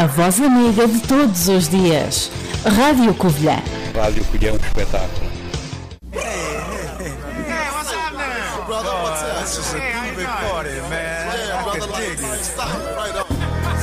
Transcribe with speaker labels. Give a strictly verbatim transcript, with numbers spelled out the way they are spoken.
Speaker 1: voz amiga de todos os dias. Rádio Covilhã.
Speaker 2: Rádio Covilhã é um espetáculo.
Speaker 3: Hey, hey, hey. Hey, what's up now? Brother, what's up? This is a groovy party, man. Yeah, brother, like, stop right on.